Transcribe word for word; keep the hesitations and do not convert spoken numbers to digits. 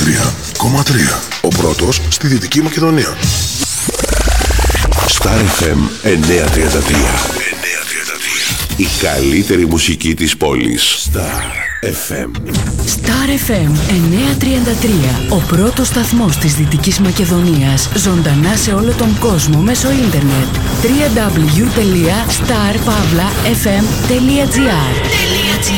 τρία κόμμα τρία. Ο πρώτος στη Δυτική Μακεδονία. Star εφ εμ εννιακόσια τριάντα τρία. Η καλύτερη μουσική της πόλης. Star εφ εμ. Star εφ εμ εννιακόσια τριάντα τρία. Ο πρώτος σταθμός της Δυτικής Μακεδονίας. Ζωντανά σε όλο τον κόσμο μέσω ίντερνετ. double-u double-u double-u τελεία star pavla f m τελεία g r